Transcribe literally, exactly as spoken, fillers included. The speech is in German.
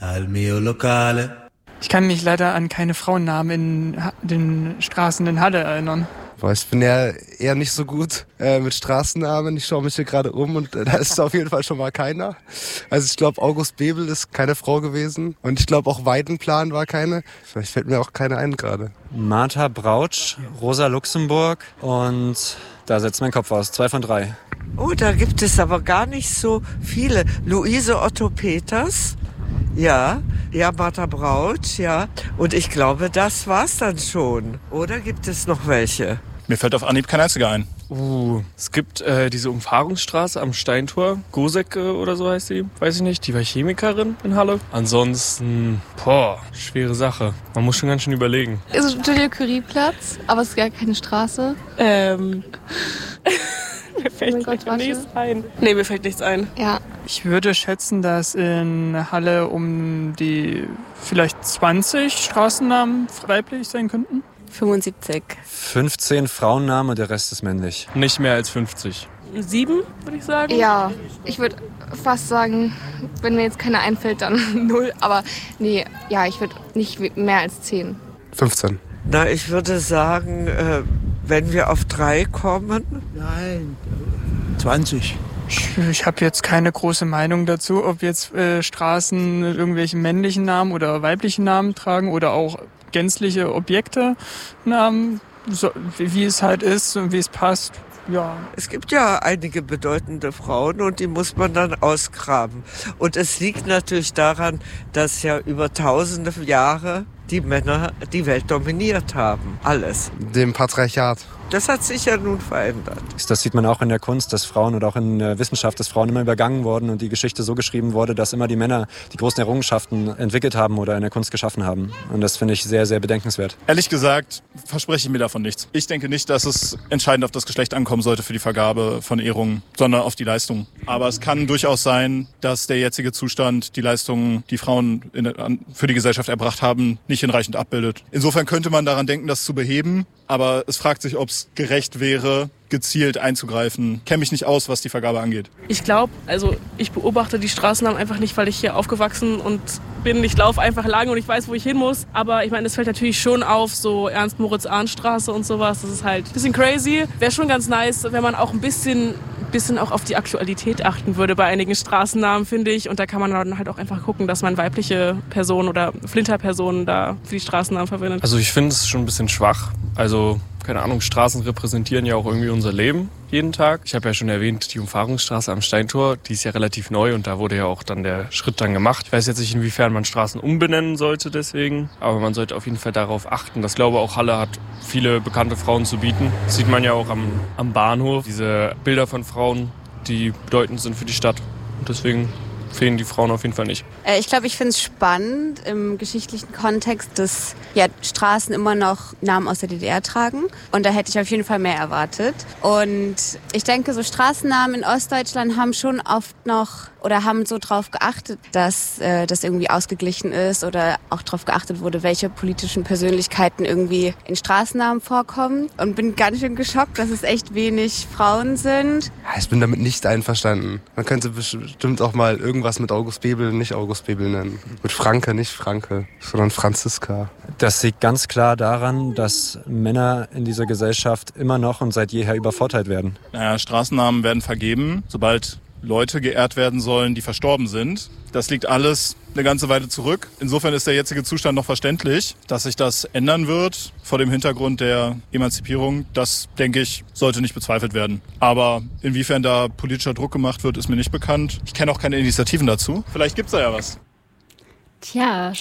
al mio locale. Ich kann mich leider an keine Frauennamen in Ha- den Straßen in Halle erinnern. Boah, ich bin ja eher nicht so gut äh, mit Straßennamen. Ich schaue mich hier gerade um und äh, da ist auf jeden Fall schon mal keiner. Also ich glaube, August Bebel ist keine Frau gewesen. Und ich glaube auch Weidenplan war keine. Vielleicht fällt mir auch keine ein gerade. Martha Brautsch, Rosa Luxemburg und da setzt mein Kopf aus. Zwei von drei. Oh, da gibt es aber gar nicht so viele. Luise Otto Peters, ja, ja, Martha Brautsch, ja. Und ich glaube, das war's dann schon. Oder gibt es noch welche? Mir fällt auf Anhieb kein einziger ein. Uh, es gibt äh, diese Umfahrungsstraße am Steintor, Gosecke oder so heißt sie, weiß ich nicht. Die war Chemikerin in Halle. Ansonsten, boah, schwere Sache. Man muss schon ganz schön überlegen. Ist Julia-Curie-Platz, aber es ist gar keine Straße. Ähm... Mir fällt Oh mein Gott, nichts ein. Nee, mir fällt nichts ein. Ja. Ich würde schätzen, dass in Halle um die vielleicht zwanzig Straßennamen weiblich sein könnten. fünfundsiebzig. fünfzehn Frauennamen, der Rest ist männlich. Nicht mehr als fünfzig. Sieben, würde ich sagen. Ja, ich würde fast sagen, wenn mir jetzt keiner einfällt, dann null. Aber nee, ja, ich würde nicht mehr als zehn. fünfzehn. Na, ich würde sagen, äh, wenn wir auf drei kommen. Nein, zwanzig. Ich, ich habe jetzt keine große Meinung dazu, ob jetzt äh, Straßen irgendwelche männlichen Namen oder weiblichen Namen tragen oder auch gänzliche Objekte Namen, so, wie, wie es halt ist und wie es passt. Ja. Es gibt ja einige bedeutende Frauen und die muss man dann ausgraben. Und es liegt natürlich daran, dass ja über tausende Jahre die Männer die Welt dominiert haben. Alles. Dem Patriarchat. Das hat sich ja nun verändert. Das sieht man auch in der Kunst, dass Frauen und auch in der Wissenschaft, dass Frauen immer übergangen wurden und die Geschichte so geschrieben wurde, dass immer die Männer die großen Errungenschaften entwickelt haben oder in der Kunst geschaffen haben. Und das finde ich sehr, sehr bedenkenswert. Ehrlich gesagt verspreche ich mir davon nichts. Ich denke nicht, dass es entscheidend auf das Geschlecht ankommen sollte für die Vergabe von Ehrungen, sondern auf die Leistung. Aber es kann durchaus sein, dass der jetzige Zustand die Leistungen, die Frauen in, für die Gesellschaft erbracht haben, nicht hinreichend abbildet. Insofern könnte man daran denken, das zu beheben. Aber es fragt sich, ob es gerecht wäre, gezielt einzugreifen. Kenne mich nicht aus, was die Vergabe angeht. Ich glaube, also ich beobachte die Straßennamen einfach nicht, weil ich hier aufgewachsen und bin. Ich laufe einfach lang und ich weiß, wo ich hin muss. Aber ich meine, es fällt natürlich schon auf, so Ernst-Moritz-Arndt-Straße und sowas. Das ist halt ein bisschen crazy. Wäre schon ganz nice, wenn man auch ein bisschen, bisschen auch auf die Aktualität achten würde bei einigen Straßennamen, finde ich. Und da kann man dann halt auch einfach gucken, dass man weibliche Personen oder Flinterpersonen da für die Straßennamen verwendet. Also ich finde es schon ein bisschen schwach. Also, keine Ahnung, Straßen repräsentieren ja auch irgendwie unser Leben jeden Tag. Ich habe ja schon erwähnt, die Umfahrungsstraße am Steintor, die ist ja relativ neu und da wurde ja auch dann der Schritt dann gemacht. Ich weiß jetzt nicht, inwiefern man Straßen umbenennen sollte deswegen, aber man sollte auf jeden Fall darauf achten. Das glaube auch Halle hat viele bekannte Frauen zu bieten. Das sieht man ja auch am, am Bahnhof, diese Bilder von Frauen, die bedeutend sind für die Stadt. Und deswegen fehlen die Frauen auf jeden Fall nicht. Äh, ich glaube, ich finde es spannend im geschichtlichen Kontext, dass ja, Straßen immer noch Namen aus der D D R tragen. Und da hätte ich auf jeden Fall mehr erwartet. Und ich denke, so Straßennamen in Ostdeutschland haben schon oft noch oder haben so drauf geachtet, dass äh, das irgendwie ausgeglichen ist oder auch drauf geachtet wurde, welche politischen Persönlichkeiten irgendwie in Straßennamen vorkommen. Und bin ganz schön geschockt, dass es echt wenig Frauen sind. Ja, ich bin damit nicht einverstanden. Man könnte bestimmt auch mal irgendwas mit August Bebel nicht August Bebel nennen. Mit Franke, nicht Franke, sondern Franziska. Das liegt ganz klar daran, dass Männer in dieser Gesellschaft immer noch und seit jeher übervorteilt werden. Naja, Straßennamen werden vergeben, sobald Leute geehrt werden sollen, die verstorben sind. Das liegt alles eine ganze Weile zurück. Insofern ist der jetzige Zustand noch verständlich. Dass sich das ändern wird vor dem Hintergrund der Emanzipierung, das, denke ich, sollte nicht bezweifelt werden. Aber inwiefern da politischer Druck gemacht wird, ist mir nicht bekannt. Ich kenne auch keine Initiativen dazu. Vielleicht gibt's da ja was. Tja,